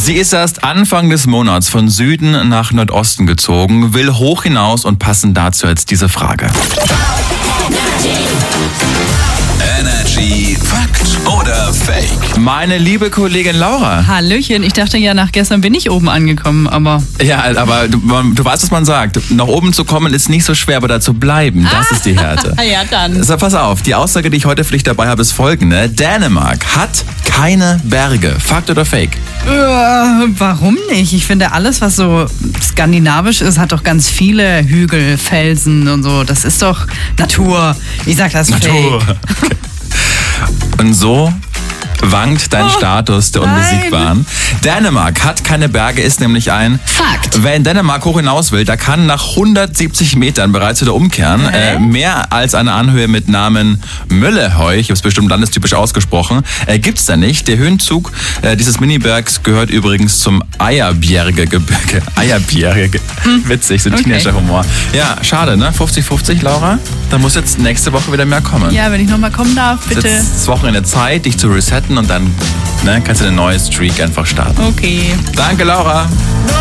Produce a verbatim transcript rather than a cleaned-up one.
Sie ist erst Anfang des Monats von Süden nach Nordosten gezogen, will hoch hinaus und passend dazu jetzt diese Frage. Energy Fakt oder Fake? Meine liebe Kollegin Laura. Hallöchen, ich dachte ja, nach gestern bin ich oben angekommen, aber... Ja, aber du, du weißt, was man sagt. Nach oben zu kommen ist nicht so schwer, aber da zu bleiben, das ist die Härte. Ja, dann. So, pass auf, die Aussage, die ich heute für dich dabei habe, ist folgende. Dänemark hat keine Berge. Fakt oder Fake? Äh, warum nicht? Ich finde, alles, was so skandinavisch ist, hat doch ganz viele Hügel, Felsen und so. Das ist doch Natur. Ich sag das Natur. Fake. Okay. Und so wankt dein Oh, Status der nein. Unbesiegbaren. Dänemark hat keine Berge, ist nämlich ein Fakt. Wer in Dänemark hoch hinaus will, der kann nach hundertsiebzig Metern bereits wieder umkehren. Hä? Äh, mehr als eine Anhöhe mit Namen Möllehøj, ich habe es bestimmt landestypisch ausgesprochen, äh, gibt's da nicht. Der Höhenzug äh, dieses Minibergs gehört übrigens zum Eierbjerge-Gebirge. Eierbjerge, witzig, so Okay. Teenager-Humor. Ja, schade, ne? fünfzig fünfzig, Laura. Da muss jetzt nächste Woche wieder mehr kommen. Ja, wenn ich nochmal kommen darf, Es ist bitte. jetzt das Wochenende Zeit, dich zu resetten und dann ne, kannst du eine neue Streak einfach starten. Okay. Danke, Laura.